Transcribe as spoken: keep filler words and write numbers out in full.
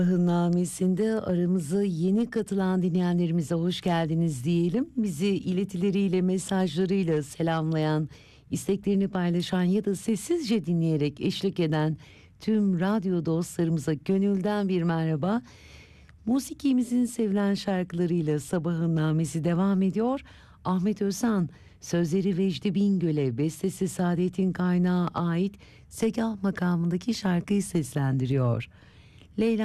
Namesinde aramıza yeni katılan dinleyenlerimize hoş geldiniz diyelim. Bizi iletileriyle, mesajlarıyla selamlayan, isteklerini paylaşan ya da sessizce dinleyerek eşlik eden tüm radyo dostlarımıza gönülden bir merhaba. Musikimizin sevilen şarkılarıyla Sabahın Namesi devam ediyor. Ahmet Özhan, sözleri Vecdi Bingöl'e, bestesi Saadet'in Kaynağı ait Segah makamındaki şarkıyı seslendiriyor. Leyla